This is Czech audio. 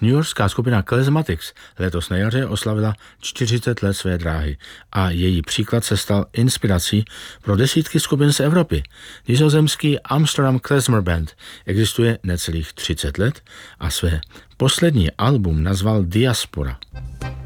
Newyorská skupina Klezmatics letos na jaře oslavila 40 let své dráhy a její příklad se stal inspirací pro desítky skupin z Evropy. Nizozemský Amsterdam Klezmer Band existuje necelých 30 let a své poslední album nazval Diaspora.